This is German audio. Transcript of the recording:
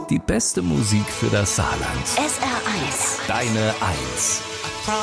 Die beste Musik für das Saarland. SR1. Deine Eins.